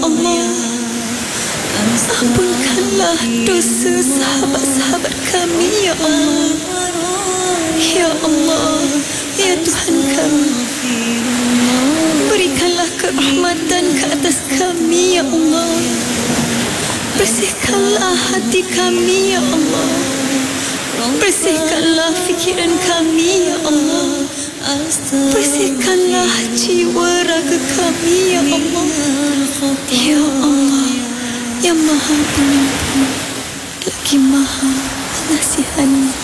Allah, ampunkanlah dosa sahabat-sahabat kami, ya Allah. Ya Allah, ya Tuhan kami, berikanlah kerahmatan ke atas kami, ya Allah. Bersihkanlah hati kami, ya Allah. Bersihkanlah fikiran kami, ya Allah. Bersihkanlah jiwa raga kami, ya Allah. Ya Allah, yang Maha Pengampun lagi Maha Pengasihani.